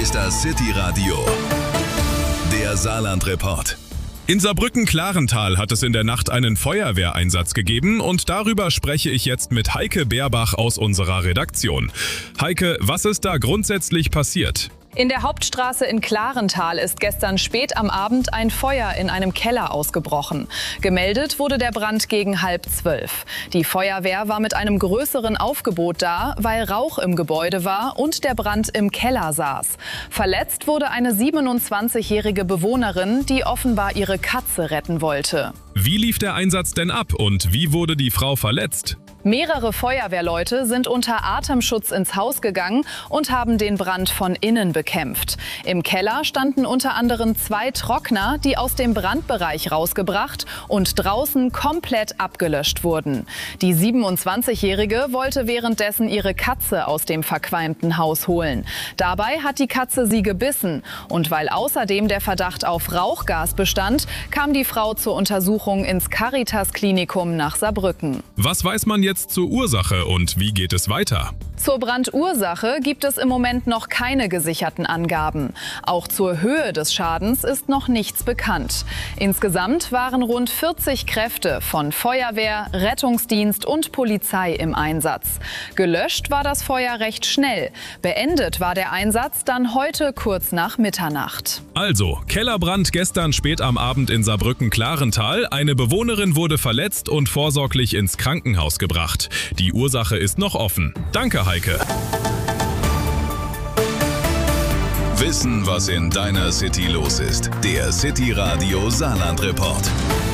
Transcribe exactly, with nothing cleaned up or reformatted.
ist das City Radio, der Saarland-Report. In Saarbrücken-Klarental hat es in der Nacht einen Feuerwehreinsatz gegeben und darüber spreche ich jetzt mit Heike Beerbach aus unserer Redaktion. Heike, was ist da grundsätzlich passiert? In der Hauptstraße in Klarental ist gestern spät am Abend ein Feuer in einem Keller ausgebrochen. Gemeldet wurde der Brand gegen halb zwölf. Die Feuerwehr war mit einem größeren Aufgebot da, weil Rauch im Gebäude war und der Brand im Keller saß. Verletzt wurde eine siebenundzwanzigjährige Bewohnerin, die offenbar ihre Katze retten wollte. Wie lief der Einsatz denn ab und wie wurde die Frau verletzt? Mehrere Feuerwehrleute sind unter Atemschutz ins Haus gegangen und haben den Brand von innen bekämpft. Im Keller standen unter anderem zwei Trockner, die aus dem Brandbereich rausgebracht und draußen komplett abgelöscht wurden. Die siebenundzwanzigjährige wollte währenddessen ihre Katze aus dem verqualmten Haus holen. Dabei hat die Katze sie gebissen. Und weil außerdem der Verdacht auf Rauchgas bestand, kam die Frau zur Untersuchung ins Caritas-Klinikum nach Saarbrücken. Was weiß man jetzt zur Ursache und wie geht es weiter? Zur Brandursache gibt es im Moment noch keine gesicherten Angaben. Auch zur Höhe des Schadens ist noch nichts bekannt. Insgesamt waren rund vierzig Kräfte von Feuerwehr, Rettungsdienst und Polizei im Einsatz. Gelöscht war das Feuer recht schnell. Beendet war der Einsatz dann heute kurz nach Mitternacht. Also, Kellerbrand gestern spät am Abend in Saarbrücken-Klarental. Eine Bewohnerin wurde verletzt und vorsorglich ins Krankenhaus gebracht. Die Ursache ist noch offen. Danke, Heike. Wissen, was in deiner City los ist. Der City Radio Saarland-Report.